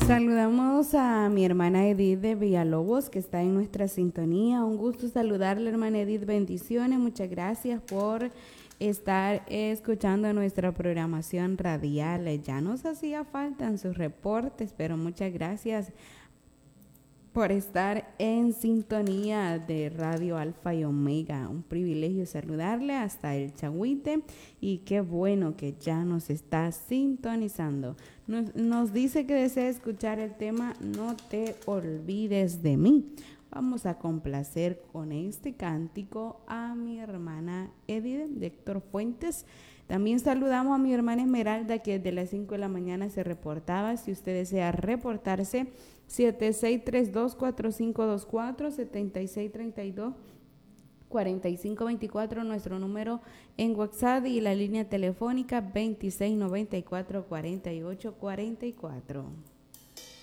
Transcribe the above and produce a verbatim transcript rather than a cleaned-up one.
Saludamos a mi hermana Edith de Villalobos, que está en nuestra sintonía. Un gusto saludarle, hermana Edith. Bendiciones. Muchas gracias por estar escuchando nuestra programación radial. Ya nos hacía falta en sus reportes, pero muchas gracias por estar en sintonía de Radio Alfa y Omega. Un privilegio saludarle hasta el Chahuite y qué bueno que ya nos está sintonizando. Nos, nos dice que desea escuchar el tema No te olvides de mí. Vamos a complacer con este cántico a mi hermana Edith de Héctor Fuentes. También saludamos a mi hermana Esmeralda, que desde las cinco de la mañana se reportaba. Si usted desea reportarse, siete seis tres dos, cuatro cinco dos cuatro, siete seis tres dos, cuatro cinco dos cuatro, nuestro número en WhatsApp, y la línea telefónica veintiséis noventa y cuatro, cuarenta y ocho cuarenta y cuatro.